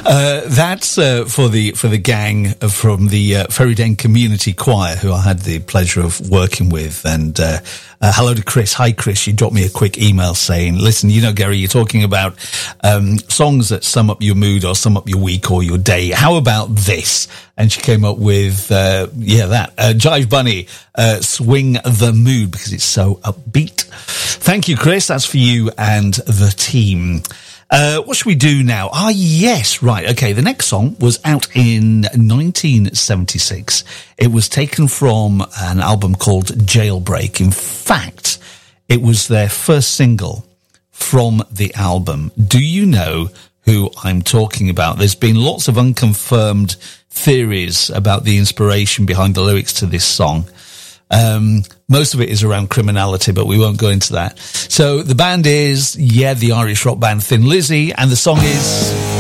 That's for the gang from the Ferryden Community Choir, who I had the pleasure of working with. And hello to Chris. Hi, Chris. You dropped me a quick email saying, listen, you know, Gary, you're talking about songs that sum up your mood or sum up your week or your day. How about this? And she came up with, that. Jive Bunny, Swing the Mood, because it's so upbeat. Thank you, Chris. That's for you and the team. What should we do now? Yes, right. Okay, the next song was out in 1976. It was taken from an album called Jailbreak. In fact, it was their first single from the album. Do you know who I'm talking about? There's been lots of unconfirmed theories about the inspiration behind the lyrics to this song. Most of it is around criminality, but we won't go into that. So the band is, the Irish rock band Thin Lizzy, and the song is